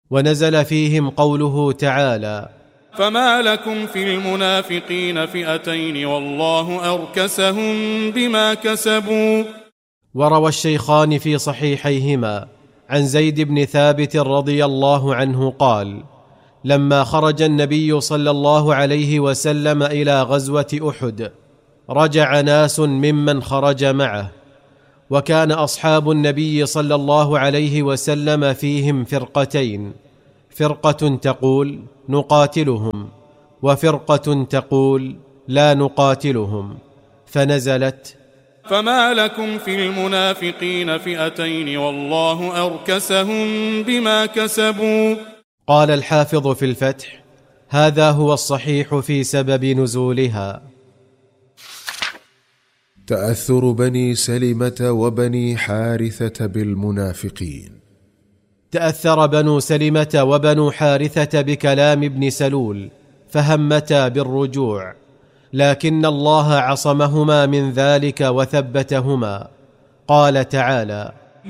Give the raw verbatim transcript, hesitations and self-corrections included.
ونزل فيهم قوله تعالى: فما لكم في المنافقين فئتين والله أركسهم بما كسبوا. وروى الشيخان في صحيحيهما عن زيد بن ثابت رضي الله عنه قال: لما خرج النبي صلى الله عليه وسلم إلى غزوة أحد رجع ناس ممن خرج معه، وكان أصحاب النبي صلى الله عليه وسلم فيهم فرقتين، فرقة تقول نقاتلهم وفرقة تقول لا نقاتلهم، فنزلت: فما لكم في المنافقين فئتين والله أركسهم بما كسبوا. قال الحافظ في الفتح: هذا هو الصحيح في سبب نزولها. تأثر بني سلمة وبني حارثة بالمنافقين. تأثر بنو سلمة وبنو حارثة بكلام ابن سلول فهمتا بالرجوع، لكن الله عصمهما من ذلك وثبتهما. قال تعالى: